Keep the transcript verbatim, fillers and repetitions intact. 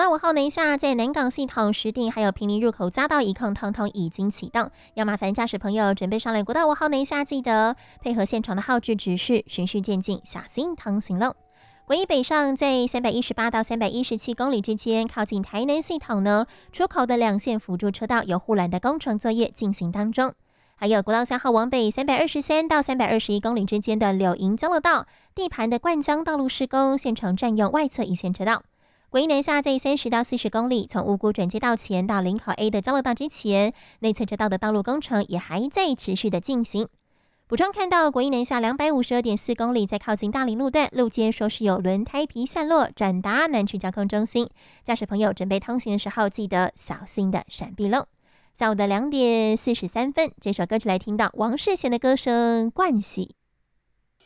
道五号南下，在南港系统、石碇还有坪林入口匝道一控通通已经启动，要麻烦驾驶朋友准备上来国道五号南下，记得配合现场的号志指示，循序渐进，小心通行喽。国一北上在三百一十八到三百一十七公里之间，靠近台南系统呢，出口的两线辅助车道有护栏的工程作业进行当中。还有国道三号往北三百二十三到三百二十一公里之间的柳营交流道地盘的灌浆道路施工，现场占用外侧一线车道。国一南下在三十到四十公里，从五股转接道前到林口 A 的交流道之前，内侧车道的道路工程也还在持续的进行。补充看到国一南下两百五十二点四公里，在靠近大林路段，路肩说是有轮胎皮散落，转达南区交通中心，驾驶朋友准备通行的时候，记得小心的闪避喽。下午的两点四十三分，这首歌曲来听到王世贤的歌声《惯喜》。